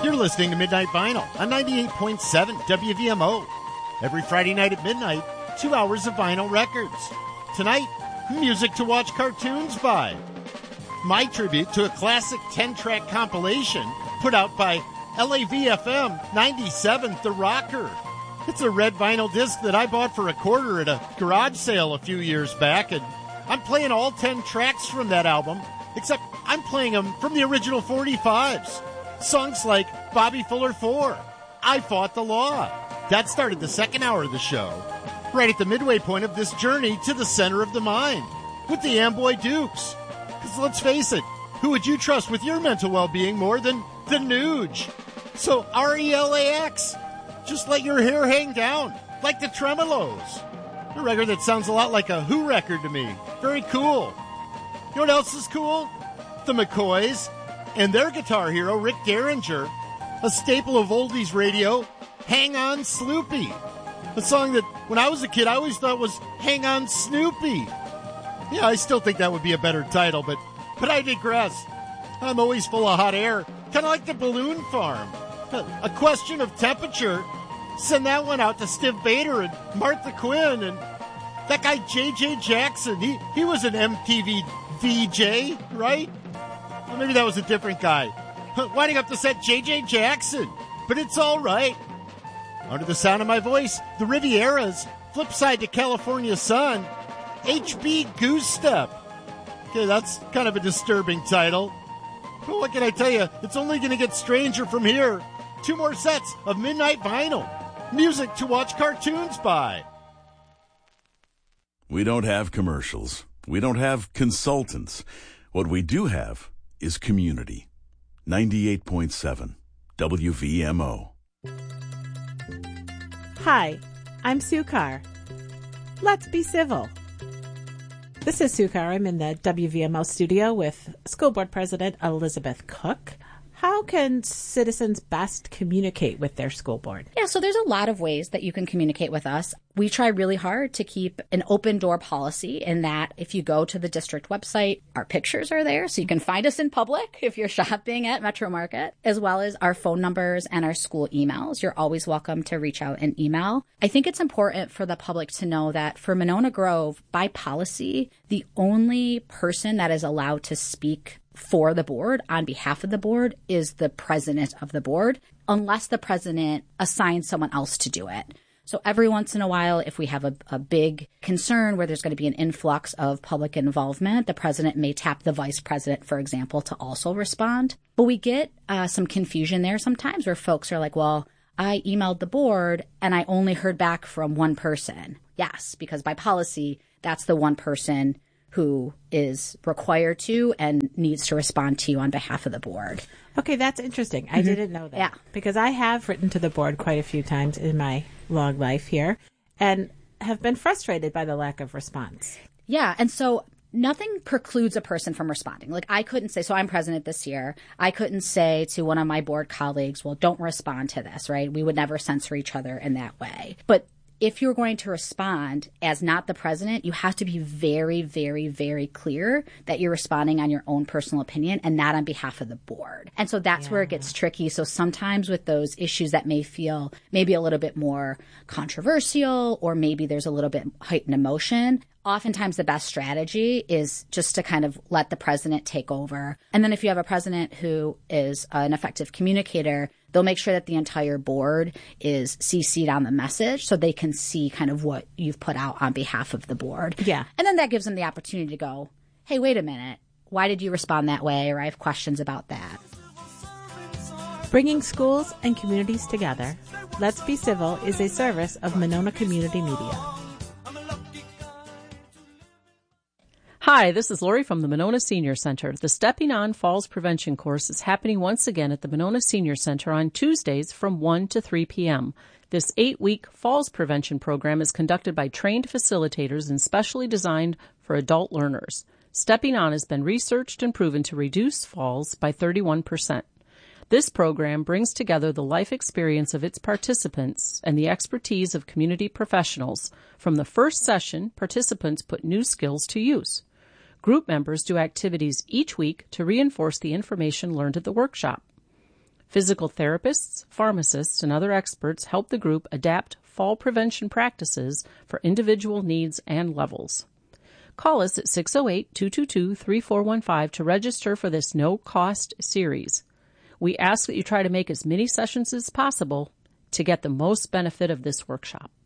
You're listening to Midnight Vinyl on 98.7 WVMO. Every Friday night at midnight, 2 hours of vinyl records. Tonight, music to watch cartoons by. My tribute to a classic 10-track compilation put out by LAVFM 97, The Rocker. It's a red vinyl disc that I bought for $0.25 at a garage sale a few years back, and I'm playing all 10 tracks from that album, except I'm playing them from the original 45s. Songs like Bobby Fuller 4, I Fought the Law. That started the second hour of the show, right at the midway point of this journey to the center of the mind, with the Amboy Dukes. Because let's face it, who would you trust with your mental well-being more than the Nuge? So RELAX, just let your hair hang down, like the Tremolos. A record that sounds a lot like a Who record to me. Very cool. You know what else is cool? The McCoys and their guitar hero, Rick Derringer. A staple of oldies radio, Hang On Sloopy. A song that, when I was a kid, I always thought was Hang On Snoopy. Yeah, I still think that would be a better title, but I digress. I'm always full of hot air, kind of like the balloon farm. A question of temperature. Send that one out to Steve Bader and Martha Quinn and that guy J.J. Jackson. He was an MTV VJ, right? Well, maybe that was a different guy. Winding up the set, J.J. Jackson. But it's all right. Under the sound of my voice, the Rivieras, Flip Side to California Sun, HB Goose Step. Okay, that's kind of a disturbing title. But what can I tell you? It's only going to get stranger from here. 2 more sets of Midnight Vinyl. Music to watch cartoons by. We don't have commercials. We don't have consultants. What we do have is community. 98.7 WVMO. Hi, I'm Sue Carr. Let's be civil. This is Sue Carr. I'm in the WVMO studio with School Board President Elizabeth Cook. How can citizens best communicate with their school board? Yeah, so there's a lot of ways that you can communicate with us. We try really hard to keep an open door policy in that if you go to the district website, our pictures are there, so you can find us in public if you're shopping at Metro Market, as well as our phone numbers and our school emails. You're always welcome to reach out and email. I think it's important for the public to know that for Monona Grove, by policy, the only person that is allowed to speak for the board, on behalf of the board, is the president of the board, unless the president assigns someone else to do it. So every once in a while, if we have a big concern where there's going to be an influx of public involvement, the president may tap the vice president, for example, to also respond. But we get some confusion there sometimes where folks are like, well, I emailed the board and I only heard back from one person. Yes, because by policy, that's the one person who is required to and needs to respond to you on behalf of the board. Okay, that's interesting. I didn't know that. Yeah. Because I have written to the board quite a few times in my long life here and have been frustrated by the lack of response. Yeah, and so nothing precludes a person from responding. Like I couldn't say, so I'm president this year, I couldn't say to one of my board colleagues, well, don't respond to this, right? We would never censor each other in that way. But if you're going to respond as not the president, you have to be very, very, very clear that you're responding on your own personal opinion and not on behalf of the board. And so that's where it gets tricky. So sometimes with those issues that may feel maybe a little bit more controversial or maybe there's a little bit heightened emotion, oftentimes the best strategy is just to kind of let the president take over. And then if you have a president who is an effective communicator, they'll make sure that the entire board is CC'd on the message so they can see kind of what you've put out on behalf of the board. Yeah. And then that gives them the opportunity to go, hey, wait a minute. Why did you respond that way? Or I have questions about that. Bringing schools and communities together, Let's Be Civil is a service of Monona Community Media. Hi, this is Lori from the Monona Senior Center. The Stepping On Falls Prevention course is happening once again at the Monona Senior Center on Tuesdays from 1 to 3 p.m. This 8-week falls prevention program is conducted by trained facilitators and specially designed for adult learners. Stepping On has been researched and proven to reduce falls by 31%. This program brings together the life experience of its participants and the expertise of community professionals. From the first session, participants put new skills to use. Group members do activities each week to reinforce the information learned at the workshop. Physical therapists, pharmacists, and other experts help the group adapt fall prevention practices for individual needs and levels. Call us at 608-222-3415 to register for this no-cost series. We ask that you try to make as many sessions as possible to get the most benefit of this workshop.